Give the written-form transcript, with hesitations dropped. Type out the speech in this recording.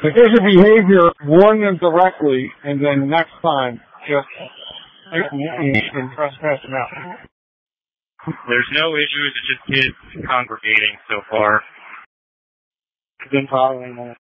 If there's a behavior, warn them directly, and then next time, just trespass them out. There's no issues, it's just kids congregating so far. Been following that.